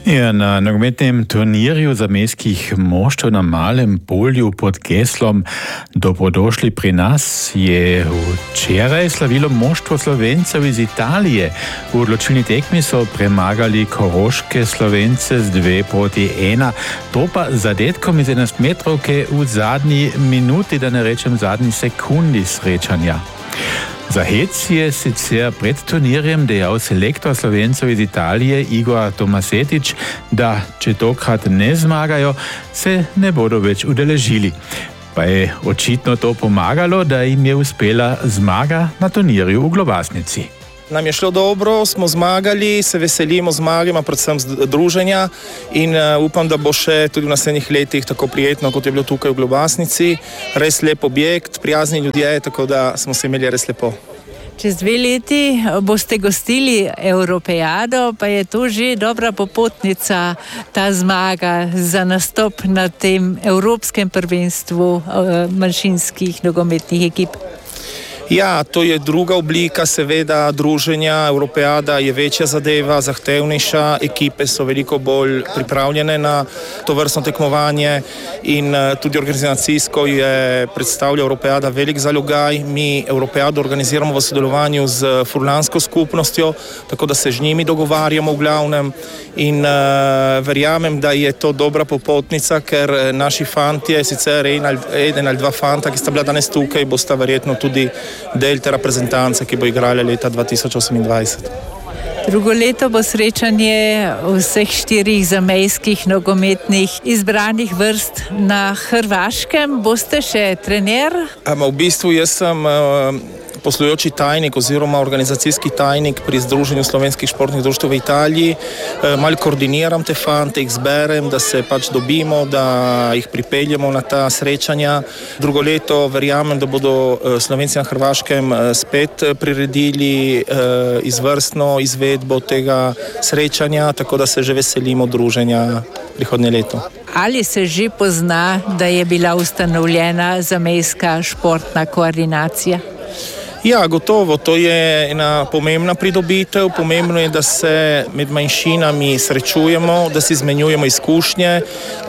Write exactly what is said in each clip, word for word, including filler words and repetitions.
Ja, na nogometnem turnirju zamejskih moštev na Malem Polju pod geslom Dobrodošli pri nas je včeraj slavilo moštvo Slovencev iz Italije. V odločilni tekmi so premagali koroške Slovence z dve proti ena. To pa zadetkom iz enajstmetrovke v zadnji minuti, da ne rečem zadnji sekundi srečanja. Za hec je sicer pred turnirjem dejal selektor Slovencev iz Italije Igor Tomasetič, da če tokrat ne zmagajo, se ne bodo več udeležili. Pa je očitno to pomagalo, da jim je uspela zmaga na turnirju v Globasnici. Nam je šlo dobro, smo zmagali, se veselimo zmagama, predvsem druženja in uh, upam, da bo še tudi v naslednjih letih tako prijetno, kot je bilo tukaj v Globasnici. Res lep objekt, prijazni ljudje, tako da smo se imeli res lepo. Čez dve leti boste gostili Evropejado, pa je to že dobra popotnica, ta zmaga za nastop na tem evropskem prvenstvu uh, manjšinskih nogometnih ekip. Ja, to je druga oblika, seveda, druženja. Evropejada je večja zadeva, zahtevnejša, ekipe so veliko bolj pripravljene na to vrstno tekmovanje in tudi organizacijsko je predstavlja Evropejada velik zalogaj. Mi Evropejado organiziramo v sodelovanju z furlansko skupnostjo, tako da se z njimi dogovarjamo v glavnem in uh, verjamem, da je to dobra popotnica, ker naši fantje, sicer eden ali dva fanta, ki sta bila danes tukaj, bosta verjetno tudi del te reprezentance, ki bo igrala leta dva tisoč osemindvajset. Drugo leto bo srečanje vseh štirih zamejskih nogometnih izbranih vrst na Hrvaškem. Boste še trener? V bistvu jaz sem poslujoči tajnik oziroma organizacijski tajnik pri Združenju slovenskih športnih društev v Italiji. Malo koordiniram te fante, jih zberem, da se pač dobimo, da jih pripeljemo na ta srečanja. Drugo leto verjamem, da bodo Slovenci na Hrvaškem spet priredili izvrstno izvedbo tega srečanja, tako da se že veselimo druženja prihodnje leto. Ali se že pozna, da je bila ustanovljena zamejska športna koordinacija? Ja, gotovo, to je ena pomembna pridobitev. Pomembno je, da se med manjšinami srečujemo, da si izmenjujemo izkušnje. E,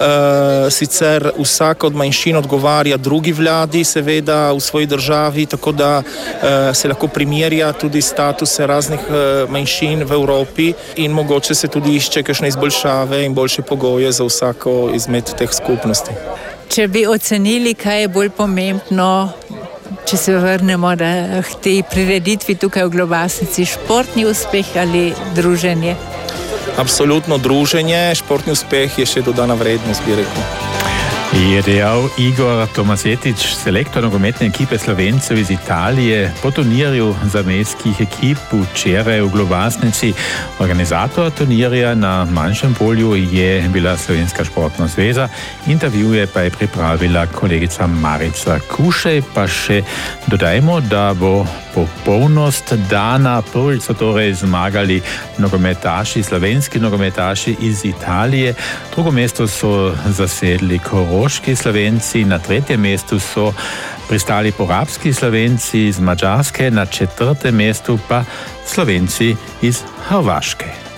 sicer vsak od manjšin odgovarja drugi vladi, seveda v svoji državi, tako da e, se lahko primerja tudi statuse raznih e, manjšin v Evropi in mogoče se tudi išče kakšne izboljšave in boljše pogoje za vsako izmed teh skupnosti. Če bi ocenili, kaj je bolj pomembno, če se vrnemo k tej prireditvi tukaj v Globasnici, športni uspeh ali druženje? Absolutno druženje, športni uspeh je še dodana vrednost, bi rekel. Je dejal Igor Tomasetič, selektor nogometne ekipe Slovencev iz Italije po turnirju zamejskih ekip včeraj v Globasnici. Organizator turnirja na manjšem polju je bila Slovenska športna zveza. Intervjuje pa je pripravila kolegica Marica Kušej. Pa še dodajmo, da bo popolnost dana. Prvič so torej zmagali nogometaši, slovenski nogometaši iz Italije. Drugo mesto so zasedli koroški Slovenci, na tretjem mestu so pristali porabski Slovenci iz Madžarske, na četrtem mestu pa Slovenci iz Hrvaške.